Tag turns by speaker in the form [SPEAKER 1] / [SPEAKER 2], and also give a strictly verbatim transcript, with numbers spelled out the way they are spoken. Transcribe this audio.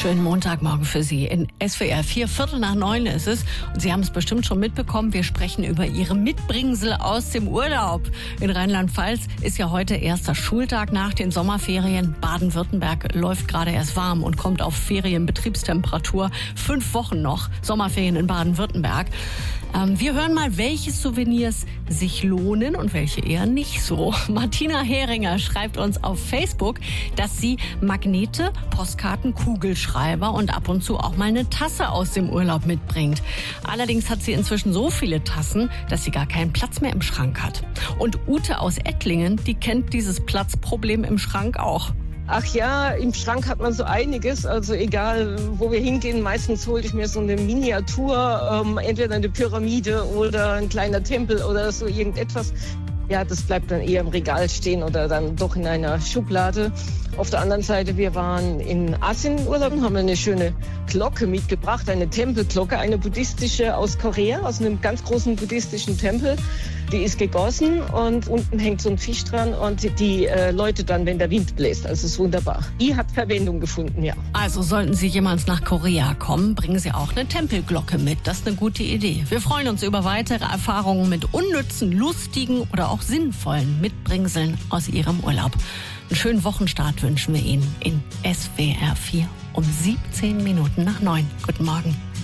[SPEAKER 1] Schönen Montagmorgen für Sie. In S W R vier, Viertel nach neun ist es. Und Sie haben es bestimmt schon mitbekommen, wir sprechen über Ihre Mitbringsel aus dem Urlaub. In Rheinland-Pfalz ist ja heute erster Schultag nach den Sommerferien. Baden-Württemberg läuft gerade erst warm und kommt auf Ferienbetriebstemperatur. Fünf Wochen noch Sommerferien in Baden-Württemberg. Ähm, wir hören mal, welche Souvenirs sich lohnen und welche eher nicht so. Martina Heringer schreibt uns auf Facebook, dass sie Magnete, Postkarten, Kugelschreiber und ab und zu auch mal eine Tasse aus dem Urlaub mitbringt. Allerdings hat sie inzwischen so viele Tassen, dass sie gar keinen Platz mehr im Schrank hat. Und Ute aus Ettlingen, die kennt dieses Platzproblem im Schrank auch.
[SPEAKER 2] Ach ja, im Schrank hat man so einiges, also egal wo wir hingehen, meistens hole ich mir so eine Miniatur, ähm, entweder eine Pyramide oder ein kleiner Tempel oder so irgendetwas. Ja, das bleibt dann eher im Regal stehen oder dann doch in einer Schublade. Auf der anderen Seite, wir waren in Asien Urlaub und haben eine schöne Glocke mitgebracht, eine Tempelglocke, eine buddhistische aus Korea, aus einem ganz großen buddhistischen Tempel. Die ist gegossen und unten hängt so ein Fisch dran und die, die äh, läutet dann, wenn der Wind bläst. Also ist wunderbar. Die hat Verwendung gefunden, ja.
[SPEAKER 1] Also sollten Sie jemals nach Korea kommen, bringen Sie auch eine Tempelglocke mit. Das ist eine gute Idee. Wir freuen uns über weitere Erfahrungen mit unnützen, lustigen oder auch sinnvollen Mitbringseln aus Ihrem Urlaub. Einen schönen Wochenstart wünschen wir Ihnen in S W R vier um siebzehn Minuten nach neun. Guten Morgen.